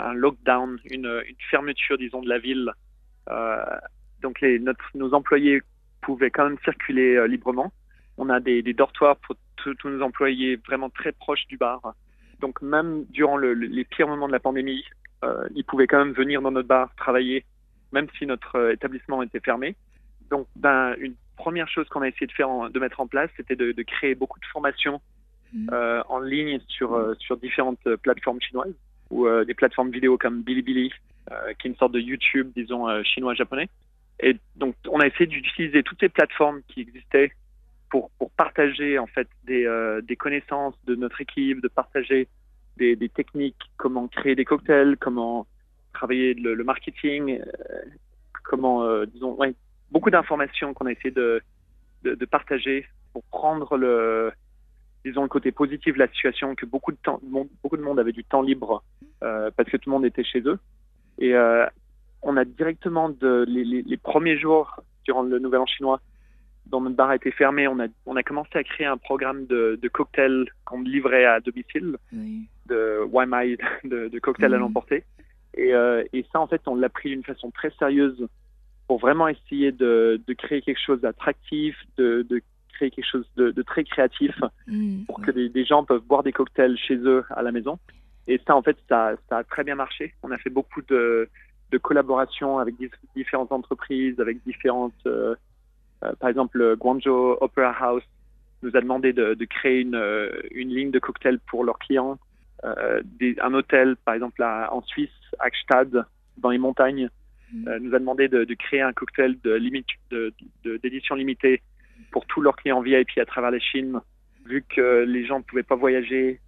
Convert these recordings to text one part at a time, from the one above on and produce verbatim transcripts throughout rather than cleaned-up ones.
un lockdown, une, une fermeture, disons, de la ville. Euh, donc les, notre, nos employés pouvaient quand même circuler euh, librement. On a des, des dortoirs pour tous nos employés vraiment très proches du bar. Donc même durant le, le, les pires moments de la pandémie, euh, ils pouvaient quand même venir dans notre bar travailler, même si notre euh, établissement était fermé. Donc ben, une première chose qu'on a essayé de faire, en, de mettre en place, c'était de, de créer beaucoup de formations euh, en ligne sur, euh, sur différentes euh, plateformes chinoises, ou euh, des plateformes vidéo comme Bilibili, euh, qui est une sorte de YouTube, disons, euh, chinois-japonais. Et donc on a essayé d'utiliser toutes ces plateformes qui existaient pour, pour partager en fait des, euh, des connaissances de notre équipe, de partager des, des techniques, comment créer des cocktails, comment travailler le, le marketing, euh, comment, euh, disons, ouais, beaucoup d'informations qu'on a essayé de, de, de partager pour prendre le, disons, le côté positif de la situation, que beaucoup de temps, beaucoup de monde avait du temps libre euh, parce que tout le monde était chez eux. Et euh, on a directement, de, les, les, les premiers jours durant le Nouvel An chinois, dont notre bar a été fermé, on a, on a commencé à créer un programme de, de cocktails qu'on livrait à domicile, oui. de Waimai, de, de cocktails mmh. à l'emporter. Et, euh, et ça, en fait, on l'a pris d'une façon très sérieuse pour vraiment essayer de, de créer quelque chose d'attractif, de, de créer quelque chose de, de très créatif, mmh. pour que des, des gens peuvent boire des cocktails chez eux à la maison. Et ça, en fait, ça, ça a très bien marché. On a fait beaucoup de, de collaborations avec dif- différentes entreprises, avec différentes... Euh, Euh, par exemple, le Guangzhou Opera House nous a demandé de, de créer une, une ligne de cocktails pour leurs clients. Euh, des, un hôtel, par exemple, à, en Suisse, à Gstaad, dans les montagnes, mmh. euh, nous a demandé de, de créer un cocktail de limite, de, de, d'édition limitée pour tous leurs clients V I P à travers la Chine. Vu que les gens ne pouvaient pas voyager,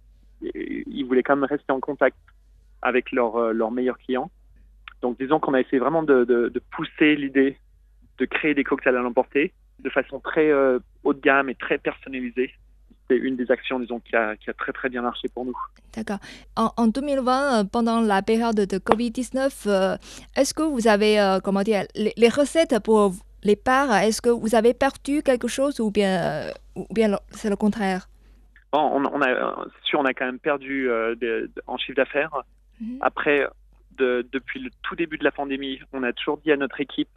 ils voulaient quand même rester en contact avec leurs, leurs meilleurs clients. Donc, disons qu'on a essayé vraiment de, de, de pousser l'idée de créer des cocktails à l'emporter de façon très euh, haut de gamme et très personnalisée. C'est une des actions, disons, qui a, qui a très très bien marché pour nous. D'accord. En, en deux mille vingt, pendant la période de covid dix-neuf, euh, est-ce que vous avez, euh, comment dire, les, les recettes pour les bars, est-ce que vous avez perdu quelque chose ou bien, euh, ou bien c'est le contraire? Bon, on, on a, c'est sûr, on a quand même perdu euh, de, de, en chiffre d'affaires. Mm-hmm. Après, de, depuis le tout début de la pandémie, on a toujours dit à notre équipe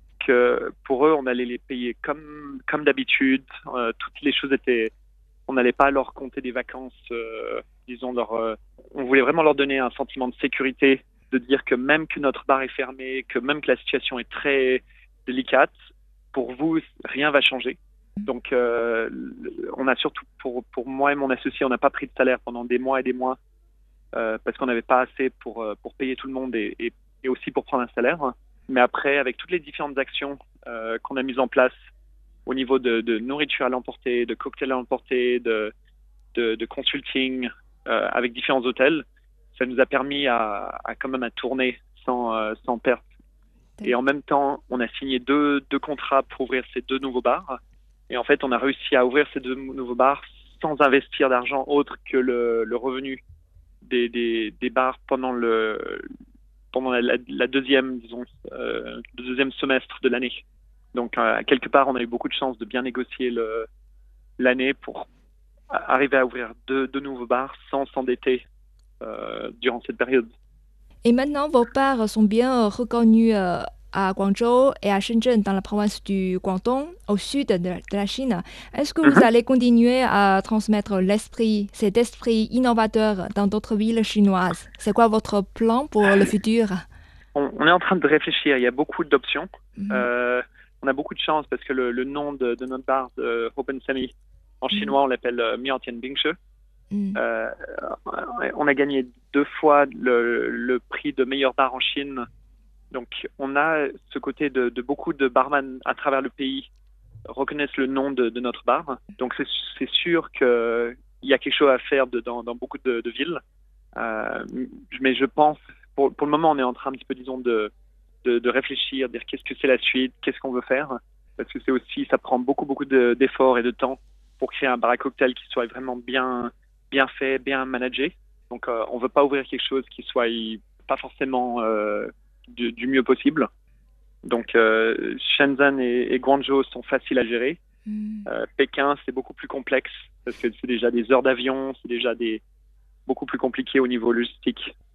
que pour eux, on allait les payer comme comme d'habitude. Euh, toutes les choses étaient, on n'allait pas leur compter des vacances. Euh, disons leur, euh, on voulait vraiment leur donner un sentiment de sécurité, de dire que même que notre bar est fermé, que même que la situation est très délicate, pour vous rien va changer. Donc, euh, on a surtout pour pour moi et mon associé, on n'a pas pris de salaire pendant des mois et des mois euh, parce qu'on n'avait pas assez pour pour payer tout le monde et, et, et aussi pour prendre un salaire. Mais après, avec toutes les différentes actions euh, qu'on a mises en place au niveau de, de nourriture à l'emporter, de cocktails à l'emporter, de, de, de consulting euh, avec différents hôtels, ça nous a permis à, à quand même à tourner sans, euh, sans perte. Et en même temps, on a signé deux, deux contrats pour ouvrir ces deux nouveaux bars. Et en fait, on a réussi à ouvrir ces deux nouveaux bars sans investir d'argent autre que le, le revenu des, des, des bars pendant le pendant la, la, la deuxième, disons, euh, le deuxième semestre de l'année. Donc, euh, quelque part, on a eu beaucoup de chance de bien négocier le, l'année pour arriver à ouvrir deux, deux nouveaux bars sans s'endetter euh, durant cette période. Et maintenant, vos bars sont bien reconnus euh, à Guangzhou et à Shenzhen, dans la province du Guangdong, au sud de, de la Chine. Est-ce que vous mm-hmm. allez continuer à transmettre l'esprit, cet esprit innovateur dans d'autres villes chinoises? C'est quoi votre plan pour le futur? on, on est en train de réfléchir. Il y a beaucoup d'options. Mm-hmm. Euh, on a beaucoup de chance parce que le, le nom de, de notre bar, de Open Sami, en mm-hmm. chinois, on l'appelle euh, Miaotian Bingshe. Mm. Euh, on a gagné deux fois le, le prix de meilleur bar en Chine. Donc, on a ce côté de, de beaucoup de barman à travers le pays reconnaissent le nom de, de notre bar. Donc, c'est, c'est sûr qu'il y a quelque chose à faire de, dans, dans beaucoup de, de villes. Euh, mais je pense, pour, pour le moment, on est en train un petit peu, disons, de, de, de réfléchir, dire qu'est-ce que c'est la suite, qu'est-ce qu'on veut faire. Parce que c'est aussi, ça prend beaucoup, beaucoup de, d'efforts et de temps pour créer un bar à cocktail qui soit vraiment bien, bien fait, bien managé. Donc, euh, on veut pas ouvrir quelque chose qui soit pas forcément euh, du, du mieux possible. Donc, euh, Shenzhen et, et Guangzhou sont faciles à gérer. Mm. Euh, Pékin, c'est beaucoup plus complexe parce que c'est déjà des heures d'avion, c'est déjà des beaucoup plus compliqué au niveau logistique.